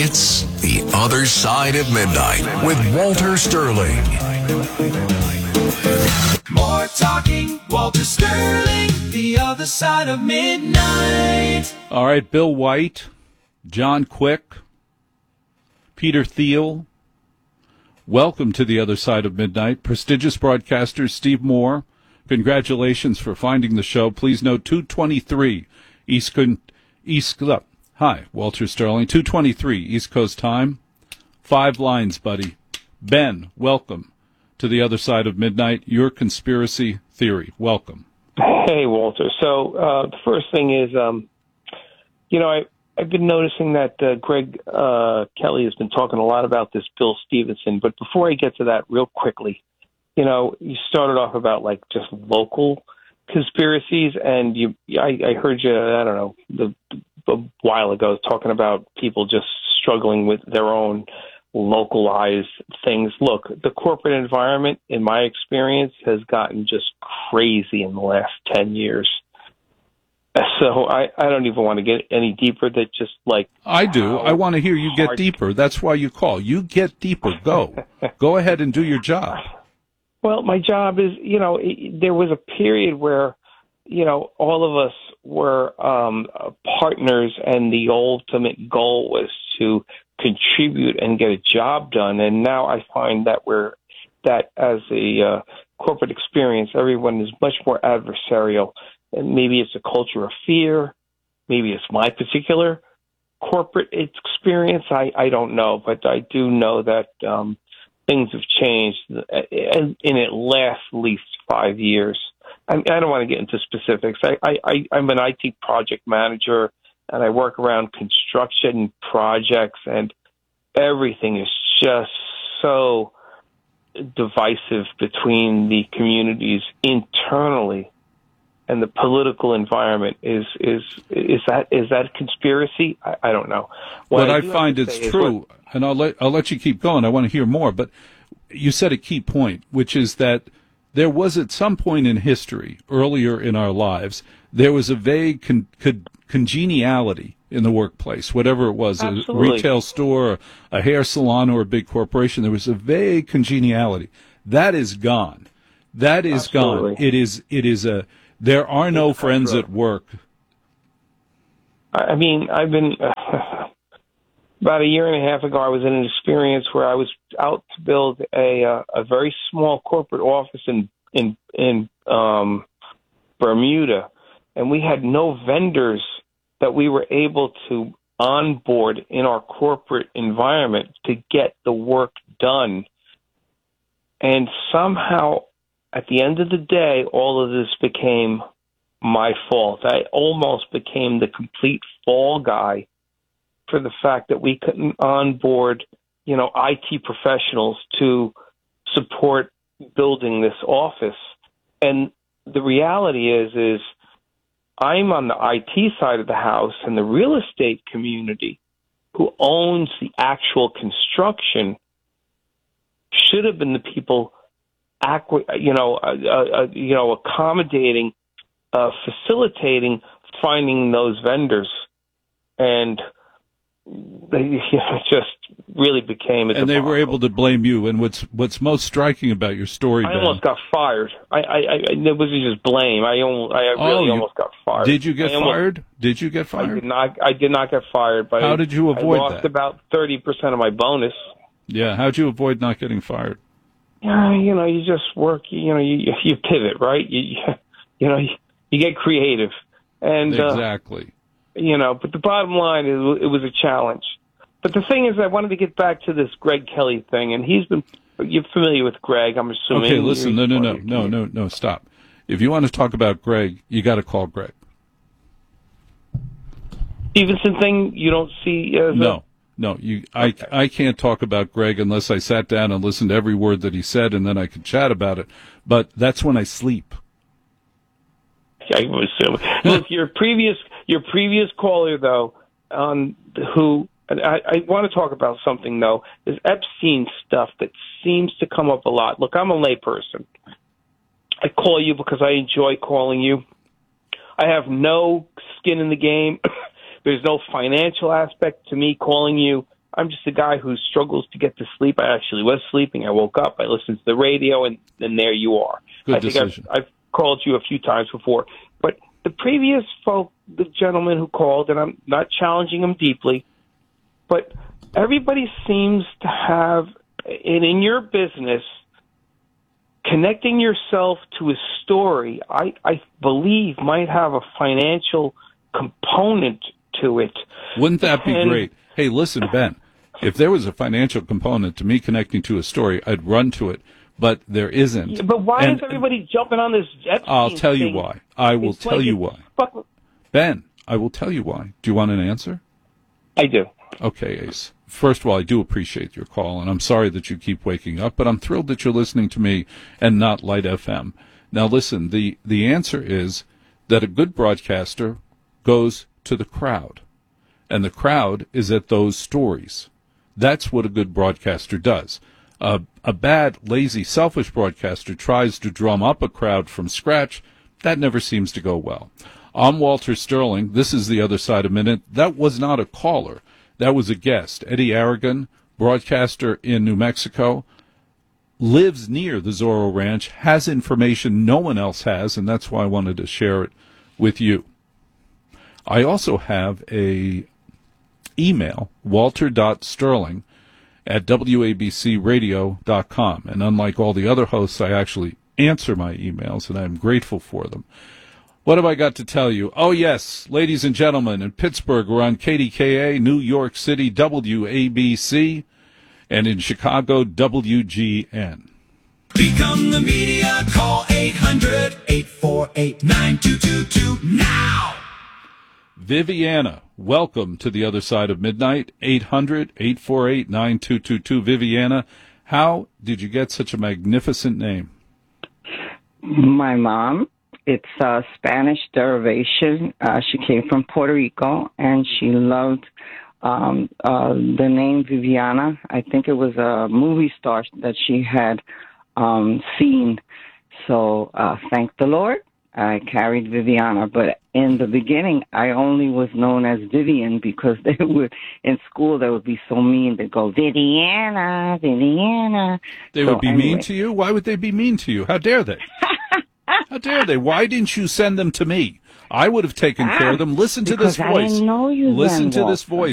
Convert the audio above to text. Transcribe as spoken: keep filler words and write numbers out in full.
It's The Other Side of Midnight with Walter Sterling. More talking, Walter Sterling, The Other Side of Midnight. All right, Bill White, John Quick, Peter Thiel, welcome to The Other Side of Midnight. Prestigious broadcaster Steve Moore, congratulations for finding the show. Please note two twenty-three East Coast, East, uh, hi, Walter Sterling, two twenty-three East Coast time. Five lines, buddy. Ben, welcome to The Other Side of Midnight, your conspiracy theory. Welcome. Hey, Walter. So uh, the first thing is, um, you know, I, I've been noticing that uh, Greg uh, Kelly has been talking a lot about this Bill Stevenson. But before I get to that real quickly, you know, you started off about like just local conspiracies, and you, I, I heard you, I don't know, the, a while ago talking about people just struggling with their own localized things. Look, the corporate environment, in my experience, has gotten just crazy in the last ten years. So I, I don't even want to get any deeper. That just like I do. I want to hear you get deeper. That's why you call. You get deeper. Go. Go ahead and do your job. Well, my job is, you know, it, there was a period where, you know, all of us were um, partners, and the ultimate goal was to contribute and get a job done. And now I find that we're that as a uh, corporate experience, everyone is much more adversarial. And maybe it's a culture of fear. Maybe it's my particular corporate experience. I, I don't know, but I do know that um, things have changed in, in at last least five years. I, mean, I don't want to get into specifics. I, I, I'm an I T project manager, and I work around construction projects, and everything is just so divisive between the communities internally. And the political environment is is is that is that a conspiracy? I, I don't know. What, what I, I find it's true, what, and I'll let I'll let you keep going. I want to hear more, but you said a key point, which is that there was at some point in history, earlier in our lives, there was a vague con, con, congeniality in the workplace, whatever it was, Absolutely. a retail store, a hair salon, or a big corporation. There was a vague congeniality. That is gone. That is Absolutely. gone. It is it is a There are no friends at work. I mean, I've been uh, about a year and a half ago. I was in an experience where I was out to build a uh, a very small corporate office in in in um, Bermuda, and we had no vendors that we were able to onboard in our corporate environment to get the work done, and somehow, at the end of the day, all of this became my fault. I almost became the complete fall guy for the fact that we couldn't onboard, you know, I T professionals to support building this office. And the reality is, is I'm on the I T side of the house, and the real estate community, who owns the actual construction, should have been the people you know, uh, uh, you know, accommodating, uh, facilitating, finding those vendors, and they you know, just really became a and debacle. They were able to blame you. And what's what's most striking about your story, I Ben, almost got fired. I, I, I it wasn't just blame. I, almost, I really oh, you, almost got fired. Did you get I almost, fired? Did you get fired? I did not. I did not get fired. But how did you avoid I lost that? About thirty percent of my bonus. Yeah. How'd you avoid not getting fired? Yeah, you know, you just work. You know, you you pivot, right? You you know, you, you get creative, and exactly. Uh, you know, but the bottom line is, it was a challenge. But the thing is, I wanted to get back to this Greg Kelly thing, and he's been. You're familiar with Greg, I'm assuming. Okay, listen, no, no, no, no, no, no, stop. If you want to talk about Greg, you got to call Greg. Stevenson thing, you don't see as no. A- No, you. I, okay. I can't talk about Greg unless I sat down and listened to every word that he said, and then I could chat about it. But that's when I sleep. I was assuming. Look, your previous your previous caller though, um, who and I, I want to talk about something though. Is Epstein stuff that seems to come up a lot. Look, I'm a layperson. I call you because I enjoy calling you. I have no skin in the game. There's no financial aspect to me calling you. I'm just a guy who struggles to get to sleep. I actually was sleeping. I woke up. I listened to the radio, and then there you are. Good I think decision. I've, I've called you a few times before. But the previous folk, the gentleman who called, and I'm not challenging him deeply, but everybody seems to have, and in your business, connecting yourself to a story, I, I believe, might have a financial component to it. Wouldn't that be And- great? Hey, listen, Ben, if there was a financial component to me connecting to a story, I'd run to it, but there isn't. Yeah, but why And is everybody jumping on this Epstein I'll tell you thing? why. I will It's tell like you it's why. fuck- Ben, I will tell you why. Do you want an answer? I do. Okay, Ace. First of all, I do appreciate your call, and I'm sorry that you keep waking up, but I'm thrilled that you're listening to me and not Light F M. Now, listen, the, the answer is that a good broadcaster goes to the crowd, and the crowd is at those stories. That's what a good broadcaster does. Uh, a bad, lazy, selfish broadcaster tries to drum up a crowd from scratch. That never seems to go well. I'm Walter Sterling. This is The Other Side of Minute. That was not a caller. That was a guest. Eddie Aragon, broadcaster in New Mexico, lives near the Zorro Ranch, has information no one else has, and that's why I wanted to share it with you. I also have a email, walter.sterling at w a b c radio dot com. And unlike all the other hosts, I actually answer my emails, and I'm grateful for them. What have I got to tell you? Oh, yes, ladies and gentlemen, in Pittsburgh, we're on K D K A, New York City, W A B C, and in Chicago, W G N. Become the media. Call eight hundred, eight four eight, nine two two two now. Viviana, welcome to The Other Side of Midnight, eight hundred, eight four eight, nine two two two. Viviana, how did you get such a magnificent name? My mom. It's a Spanish derivation. Uh, she came from Puerto Rico, and she loved um, uh, the name Viviana. I think it was a movie star that she had um, seen. So uh, thank the Lord, I carried Viviana. But in the beginning, I only was known as Vivian because they would, in school, they would be so mean. They'd go, Viviana, Viviana. They So would be anyway. mean to you? Why would they be mean to you? How dare they? How dare they? Why didn't you send them to me? I would have taken Ah, care of them. Listen to this because I voice. didn't know you Listen then, to this Walter.